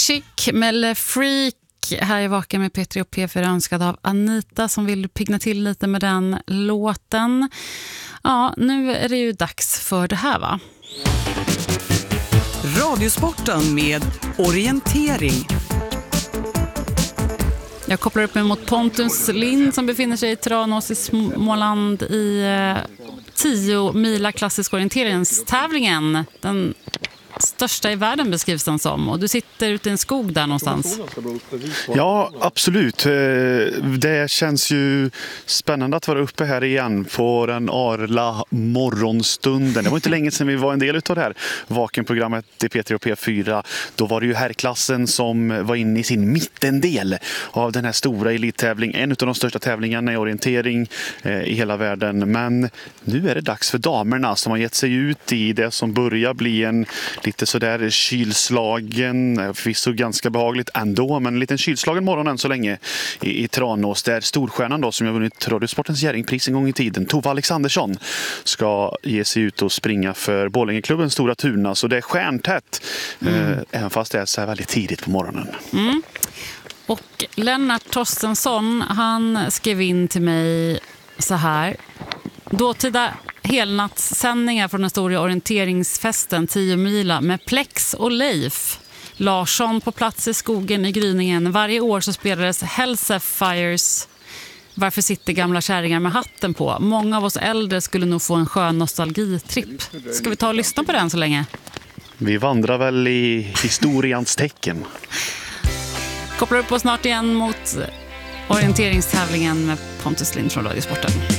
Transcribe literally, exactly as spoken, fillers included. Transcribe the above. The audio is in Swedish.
Chic med Le Freak. Här är Vaken med Petri och P för önskad av Anita som vill pigna till lite med den låten. Ja, nu är det ju dags för det här, va? Radiosporten med orientering. Jag kopplar upp mig mot Pontus Lind som befinner sig i Tranås i Småland i eh, tio mila klassisk orienteringstävlingen. Den största i världen beskrivs den som. Och du sitter ute i en skog där någonstans. Ja, absolut. Det känns ju spännande att vara uppe här igen på den arla morgonstunden. Det var inte länge sedan vi var en del av det här Vakenprogrammet i P tre och P fyra. Då var det ju herrklassen som var inne i sin mittendel av den här stora elittävlingen. En av de största tävlingarna i orientering i hela världen. Men nu är det dags för damerna som har gett sig ut i det som börjar bli en lite sådär kylslagen, förvisso ganska behagligt ändå, men en liten kylslagen morgon än så länge i, i Tranås, där storstjärnan då som jag vunnit Radiosportens Jerringpris en gång i tiden, Tova Alexandersson, ska ge sig ut och springa för Borlängeklubbens Stora Tuna, så det är stjärntätt mm. eh, även fast det är så här väldigt tidigt på morgonen. Mm. Och Lennart Torstensson, han skrev in till mig så här: dåtida helnattssändningar från den stora orienteringsfesten tio mila med Plex och Leif Larsson på plats i skogen i gryningen. Varje år så spelades Hellfires Varför sitter gamla kärringar med hatten på. Många av oss äldre skulle nog få en skön nostalgitripp. Ska vi ta och lyssna på den så länge? Vi vandrar väl i historiens tecken. Kopplar upp oss snart igen mot orienteringstävlingen med Pontus Lind från Radiosporten.